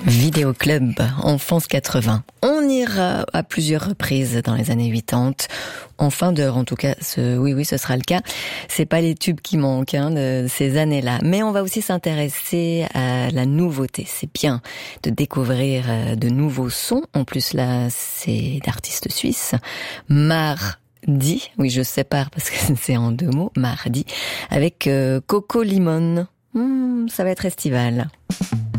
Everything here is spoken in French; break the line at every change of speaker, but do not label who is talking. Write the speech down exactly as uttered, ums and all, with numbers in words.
Vidéo Club, Enfance quatre-vingts. On ira à plusieurs reprises dans les années quatre-vingt-dix. En fin d'heure, en tout cas, ce, oui, oui, ce sera le cas. C'est pas les tubes qui manquent, hein, de ces années-là. Mais on va aussi s'intéresser à la nouveauté. C'est bien de découvrir de nouveaux sons. En plus, là, c'est d'artistes suisses. Mardi, oui, je sépare parce que c'est en deux mots. Mardi, avec euh, Coco Limon. Mmh, ça va être estival.